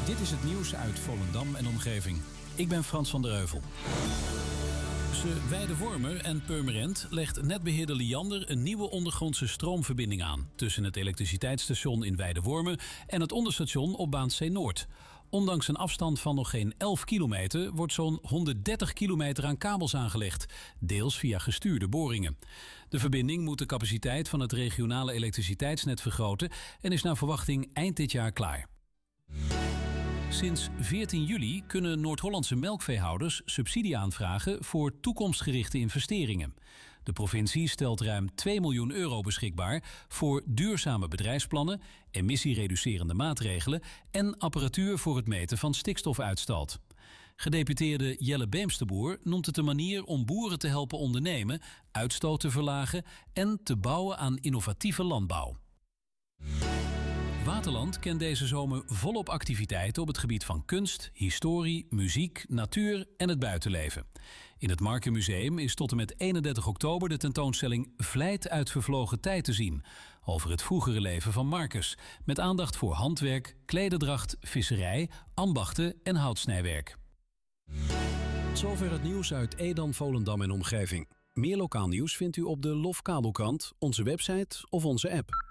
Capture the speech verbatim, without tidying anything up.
Dit is het nieuws uit Volendam en omgeving. Ik ben Frans van der Heuvel. Tussen Weidewormer en Purmerend legt netbeheerder Liander een nieuwe ondergrondse stroomverbinding aan tussen het elektriciteitsstation in Weidewormer en het onderstation op baan C Noord. Ondanks een afstand van nog geen elf kilometer wordt zo'n honderddertig kilometer aan kabels aangelegd, deels via gestuurde boringen. De verbinding moet de capaciteit van het regionale elektriciteitsnet vergroten en is naar verwachting eind dit jaar klaar. Sinds veertien juli kunnen Noord-Hollandse melkveehouders subsidie aanvragen voor toekomstgerichte investeringen. De provincie stelt ruim twee miljoen euro beschikbaar voor duurzame bedrijfsplannen, emissiereducerende maatregelen en apparatuur voor het meten van stikstofuitstoot. Gedeputeerde Jelle Beemsterboer noemt het een manier om boeren te helpen ondernemen, uitstoot te verlagen en te bouwen aan innovatieve landbouw. Waterland kent deze zomer volop activiteiten op het gebied van kunst, historie, muziek, natuur en het buitenleven. In het Markenmuseum is tot en met eenendertig oktober de tentoonstelling Vlijt uit vervlogen tijd te zien, over het vroegere leven van Marcus, met aandacht voor handwerk, klederdracht, visserij, ambachten en houtsnijwerk. Tot zover het nieuws uit Edam, Volendam en omgeving. Meer lokaal nieuws vindt u op de Lof Kabelkrant, onze website of onze app.